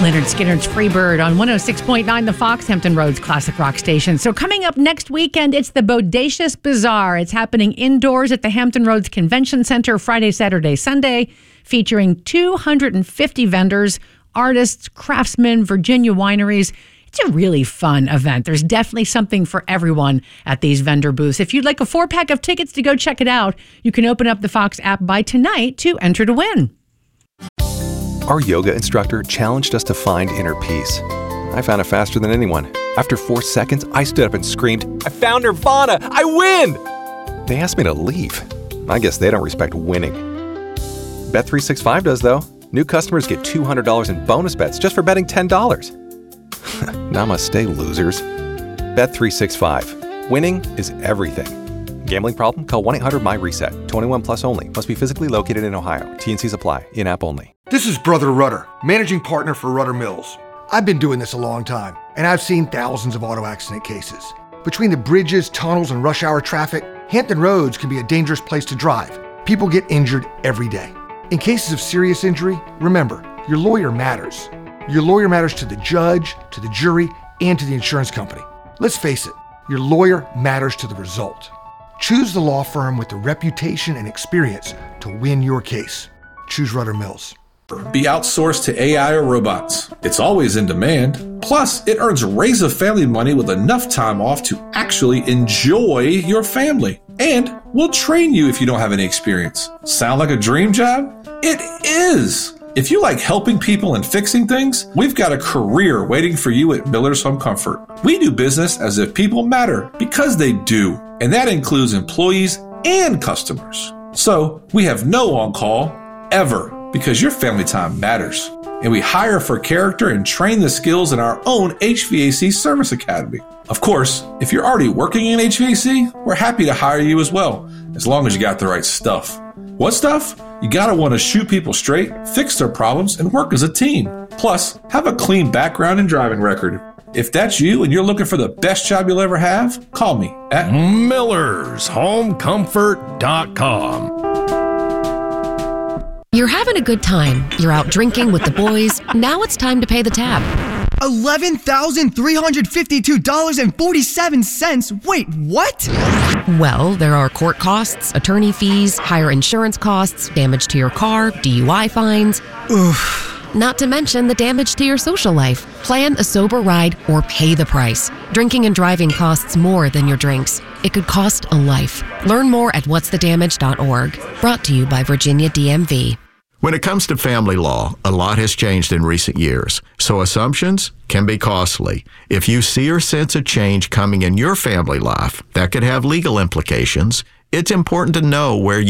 Leonard Skinner's Freebird on 106.9 The Fox, Hampton Roads Classic Rock Station. So coming up next weekend, it's the Bodacious Bazaar. It's happening indoors at the Hampton Roads Convention Center Friday, Saturday, Sunday, featuring 250 vendors, artists, craftsmen, Virginia wineries. It's a really fun event. There's definitely something for everyone at these vendor booths. If you'd like a 4-pack of tickets to go check it out, you can open up the Fox app by tonight to enter to win. Our yoga instructor challenged us to find inner peace. I found it faster than anyone. After 4 seconds, I stood up and screamed, "I found Nirvana! I win!" They asked me to leave. I guess they don't respect winning. Bet365 does, though. New customers get $200 in bonus bets just for betting $10. Namaste, losers. Bet365. Winning is everything. Gambling problem? Call 1-800-MY-RESET. 21 plus only. Must be physically located in Ohio. T&Cs apply. In-app only. This is Brother Rudder, managing partner for Rudder Mills. I've been doing this a long time, and I've seen thousands of auto accident cases. Between the bridges, tunnels, and rush hour traffic, Hampton Roads can be a dangerous place to drive. People get injured every day. In cases of serious injury, remember, your lawyer matters. Your lawyer matters to the judge, to the jury, and to the insurance company. Let's face it, your lawyer matters to the result. Choose the law firm with the reputation and experience to win your case. Choose Rudder Mills. Be outsourced to AI or robots. It's always in demand. Plus, it earns Raise family money with enough time off to actually enjoy your family. And we'll train you if you don't have any experience. Sound like a dream job? It is! If you like helping people and fixing things, we've got a career waiting for you at Miller's Home Comfort. We do business as if people matter, because they do. And that includes employees and customers. So we have no on-call, ever, because your family time matters. And we hire for character and train the skills in our own HVAC Service Academy. Of course, if you're already working in HVAC, we're happy to hire you as well, as long as you got the right stuff. What stuff? You gotta want to shoot people straight, fix their problems, and work as a team. Plus, have a clean background and driving record. If that's you and you're looking for the best job you'll ever have, call me at MillersHomeComfort.com. You're having a good time. You're out drinking with the boys. Now it's time to pay the tab. $11,352.47. Wait, what? Well, there are court costs, attorney fees, higher insurance costs, damage to your car, DUI fines. Oof. Not to mention the damage to your social life. Plan a sober ride or pay the price. Drinking and driving costs more than your drinks. It could cost a life. Learn more at whatsthedamage.org. Brought to you by Virginia DMV. When it comes to family law, a lot has changed in recent years, so assumptions can be costly. If you see or sense a change coming in your family life that could have legal implications, it's important to know where